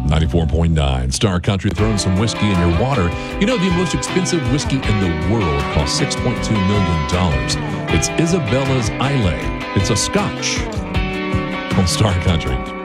94.9 Star Country, throwing some whiskey in your water. You know, the most expensive whiskey in the world costs $6.2 million. It's Isabella's Islay. It's a Scotch on Star Country.